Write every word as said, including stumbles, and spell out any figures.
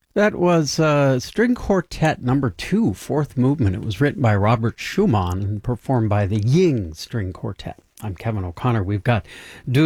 That was uh, String Quartet Number Two, Fourth Movement. It was written by Robert Schumann and performed by the Ying String Quartet. I'm Kevin O'Connor. We've got